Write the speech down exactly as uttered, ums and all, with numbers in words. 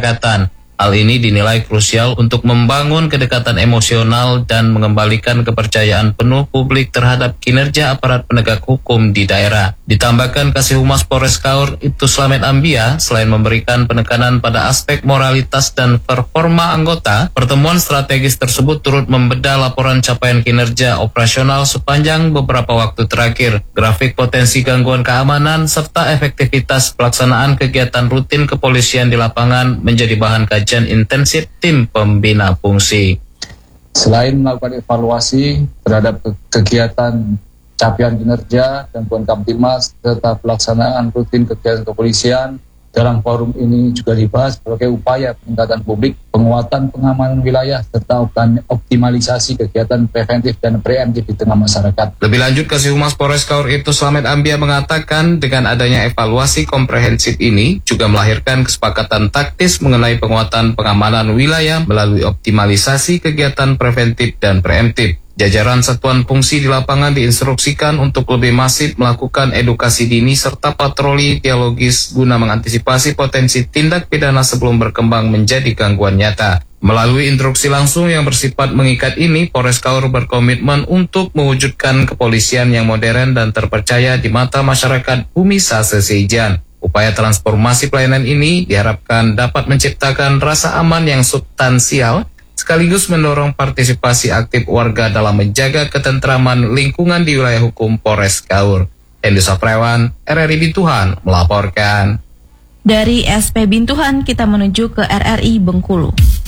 pemasyarakatan. Hal ini dinilai krusial untuk membangun kedekatan emosional dan mengembalikan kepercayaan penuh publik terhadap kinerja aparat penegak hukum di daerah. Ditambahkan Kasih Humas Polres Kaur Ibtu Slamet Ambia, selain memberikan penekanan pada aspek moralitas dan performa anggota, pertemuan strategis tersebut turut membedah laporan capaian kinerja operasional sepanjang beberapa waktu terakhir, grafik potensi gangguan keamanan, serta efektivitas pelaksanaan kegiatan rutin kepolisian di lapangan menjadi bahan kajian intensif tim pembina fungsi. Selain melakukan evaluasi terhadap kegiatan capaian kinerja dan Kamtibmas serta pelaksanaan rutin kegiatan kepolisian, dalam forum ini juga dibahas sebagai upaya peningkatan publik, penguatan pengamanan wilayah, serta optimalisasi kegiatan preventif dan preemptif di tengah masyarakat. Lebih lanjut, Kasih Humas Polres Kaur Ibtu Slamet Ambia mengatakan dengan adanya evaluasi komprehensif ini juga melahirkan kesepakatan taktis mengenai penguatan pengamanan wilayah melalui optimalisasi kegiatan preventif dan preemptif. Jajaran satuan fungsi di lapangan diinstruksikan untuk lebih masif melakukan edukasi dini serta patroli dialogis guna mengantisipasi potensi tindak pidana sebelum berkembang menjadi gangguan nyata. Melalui instruksi langsung yang bersifat mengikat ini, Polres Kaur berkomitmen untuk mewujudkan kepolisian yang modern dan terpercaya di mata masyarakat Bumi Sase Seijan. Upaya transformasi pelayanan ini diharapkan dapat menciptakan rasa aman yang substansial, sekaligus mendorong partisipasi aktif warga dalam menjaga ketentraman lingkungan di wilayah hukum Polres Kaur. Hendy Safrewan, R R I Bintuhan, melaporkan. Dari S P Bintuhan kita menuju ke R R I Bengkulu.